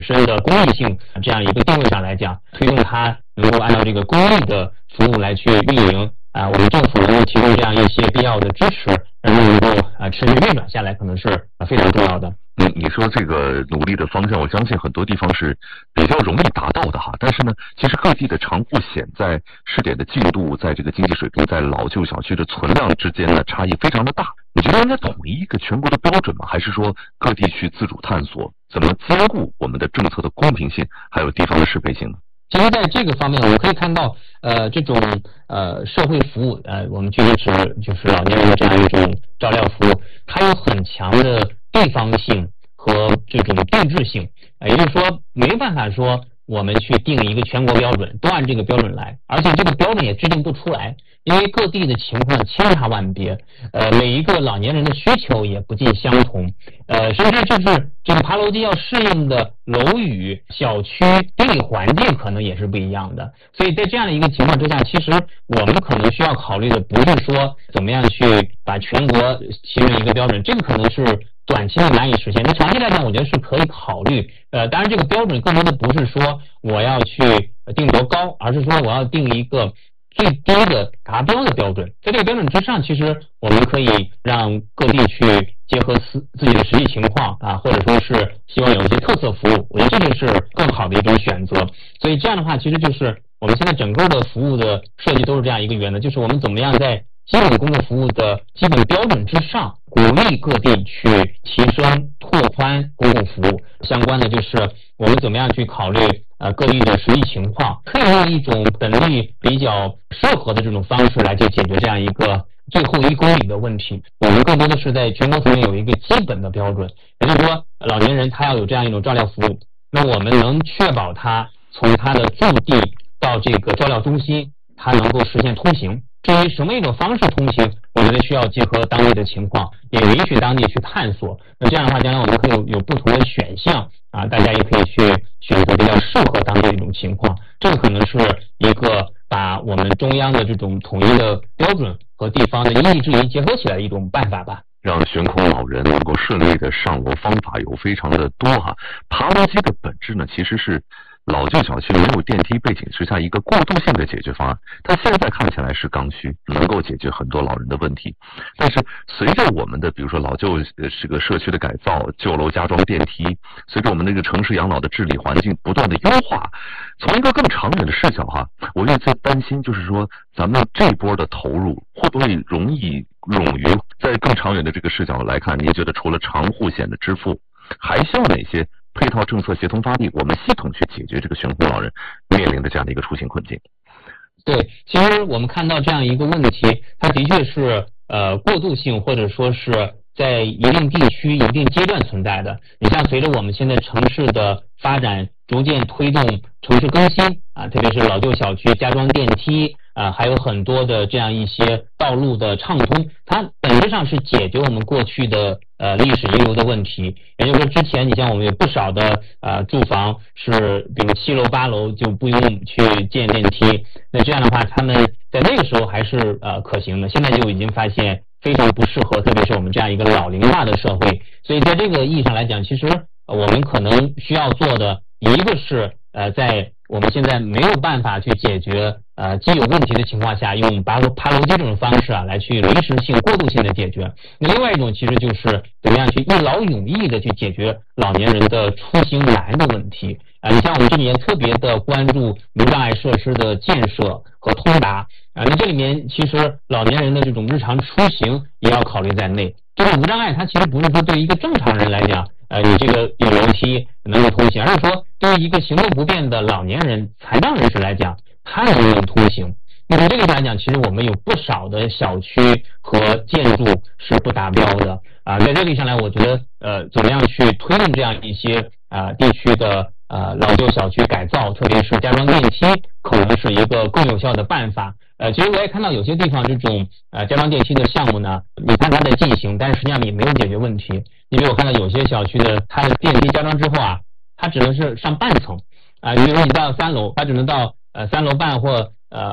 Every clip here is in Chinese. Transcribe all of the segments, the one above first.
身的公益性这样一个定位上来讲，推动它能够按照这个公益的服务来去运营我们政府能够提供这样一些必要的支持，让它能够持续运转下来，可能是非常重要的。 你说这个努力的方向，我相信很多地方是比较容易达到的哈。但是呢，其实各地的长护险在试点的进度，在这个经济水平，在老旧小区的存量之间呢，差异非常的大。你觉得应该统一一个全国的标准吗？还是说各地去自主探索，怎么兼顾我们的政策的公平性，还有地方的适配性呢？ 其实在这个方面，我们可以看到，这种社会服务，我们举例指就是老年人的这样一种照料服务，它有很强的地方性和这种定制性，也就是说，没办法说我们去定一个全国标准，都按这个标准来，而且这个标准也制定不出来，因为各地的情况千差万别，每一个老年人的需求也不尽相同，甚至就是这个爬楼梯要适应的楼宇、小区、地理环境可能也是不一样的。所以在这样的一个情况之下，其实我们可能需要考虑的不是说怎么样去把全国形成一个标准，这个可能是短期内难以实现。那长期来讲，我觉得是可以考虑。当然这个标准更多的不是说我要去定多高，而是说我要定一个最低的达标的标准，在这个标准之上，其实我们可以让各地去结合自己的实际情况或者说是希望有一些特色服务，我觉得这个是更好的一种选择。所以这样的话，其实就是我们现在整个的服务的设计都是这样一个原则，就是我们怎么样在基本公共服务的基本标准之上，鼓励各地去提升、拓宽公共服务。相关的就是我们怎么样去考虑各地的实际情况，可以用一种本地比较适合的这种方式来去解决这样一个最后1公里的问题。我们更多的是在全国层面有一个基本的标准，也就是说老年人他要有这样一种照料服务，那我们能确保他从他的住地到这个照料中心，他能够实现通行。至于什么一种方式通行，我觉得需要结合当地的情况，也允许当地去探索。那这样的话，将来我们可以有不同的选项大家也可以去选择比较适合当地的一种情况。这个可能是一个把我们中央的这种统一的标准和地方的因地制宜结合起来的一种办法吧。 让悬空老人能够顺利的上楼方法有非常的多哈。爬楼梯的本质呢，其实是老旧小区没有电梯背景之下一个过渡性的解决方案，它现在看起来是刚需，能够解决很多老人的问题。但是随着我们的比如说老旧这个社区的改造，旧楼加装电梯，随着我们这个城市养老的治理环境不断的优化，从一个更长远的视角我越在担心就是说咱们这波的投入会不会容易冗余。在更长远的这个视角来看，您觉得除了长护险的支付，还需要哪些配套政策协同发力，我们系统去解决这个悬空老人面临的这样的一个出行困境？ 对，其实我们看到这样一个问题，它的确是过渡性或者说是在一定地区、一定阶段存在的。你像随着我们现在城市的发展，逐渐推动城市更新特别是老旧小区加装电梯还有很多的这样一些道路的畅通，它本质上是解决我们过去的历史遗留的问题。也就是说，之前你像我们有不少的住房是比如7楼8楼就不用去建电梯，那这样的话他们在那个时候还是可行的，现在就已经发现非常不适合，特别是我们这样一个老龄化的社会。所以在这个意义上来讲，其实我们可能需要做的一个是在我们现在没有办法去解决既有问题的情况下，用爬楼梯这种方式来去临时性、过渡性的解决。那另外一种其实就是怎么样去一劳永逸的去解决老年人的出行难的问题你像我们这里面特别的关注无障碍设施的建设和通达那这里面其实老年人的这种日常出行也要考虑在内。这个无障碍它其实不是说对于一个正常人来讲你这个有楼梯能够通行，而是说对于一个行动不便的老年人、残障人士来讲，他能不能通行。那从这个来讲，其实我们有不少的小区和建筑是不达标的在这里上来，我觉得怎么样去推动这样一些地区的老旧小区改造，特别是加装电梯，可能是一个更有效的办法。其实我也看到有些地方这种加装电梯的项目呢，你看它在进行，但是实际上也没有解决问题。你比如我看到有些小区的它的电梯加装之后它只能是上半层比如说你到3楼，它只能到3楼半或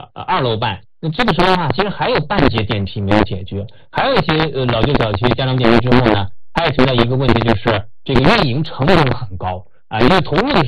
2楼半。那这个时候其实还有半节电梯没有解决。还有一些老旧小区加装电梯之后呢，它也存在一个问题，就是这个运营成本很高。 因为同路的